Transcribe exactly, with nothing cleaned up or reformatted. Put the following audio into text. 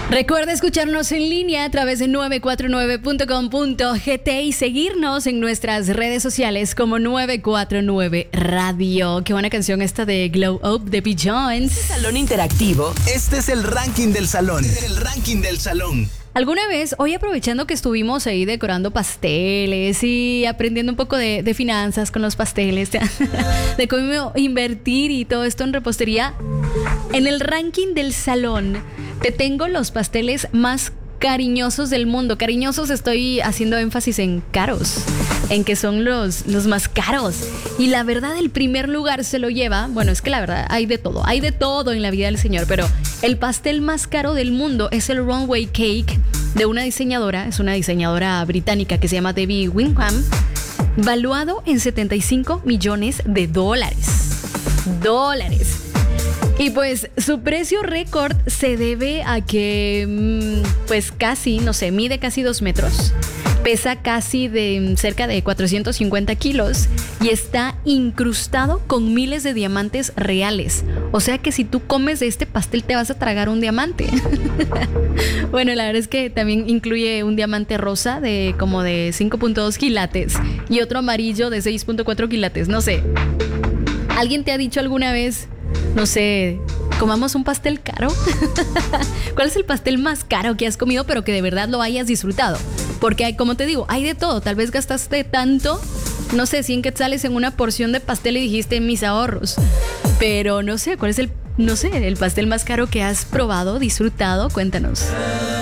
Recuerda escucharnos en línea a través de nueve cuatro nueve punto com punto gt y seguirnos en nuestras redes sociales como nueve cuatro nueve Radio. Qué buena canción esta de Glow Up de P. Jones. Salón interactivo. Este es el ranking del salón. El ranking del salón. ¿Alguna vez, hoy aprovechando que estuvimos ahí decorando pasteles y aprendiendo un poco de, de finanzas con los pasteles, de cómo invertir y todo esto en repostería, en el ranking del salón te tengo los pasteles más cariñosos del mundo? Cariñosos, estoy haciendo énfasis en caros, en que son los, los más caros. Y la verdad, el primer lugar se lo lleva, bueno, es que la verdad hay de todo, hay de todo en la vida del señor, pero el pastel más caro del mundo es el Runway Cake de una diseñadora, es una diseñadora británica que se llama Debbie Wingham, valuado en setenta y cinco millones de dólares. Dólares. Y pues su precio récord se debe a que pues casi, no sé, mide casi dos metros, pesa casi de cerca de cuatrocientos cincuenta kilos y está incrustado con miles de diamantes reales. O sea que si tú comes de este pastel te vas a tragar un diamante. Bueno, la verdad es que también incluye un diamante rosa de como de cinco punto dos quilates y otro amarillo de seis punto cuatro quilates. No sé, ¿alguien te ha dicho alguna vez, no sé, comamos un pastel caro? ¿Cuál es el pastel más caro que has comido pero que de verdad lo hayas disfrutado? Porque hay, como te digo, hay de todo. Tal vez gastaste tanto, no sé, cien quetzales en una porción de pastel y dijiste mis ahorros. Pero no sé, ¿cuál es el, no sé, el pastel más caro que has probado, disfrutado? Cuéntanos.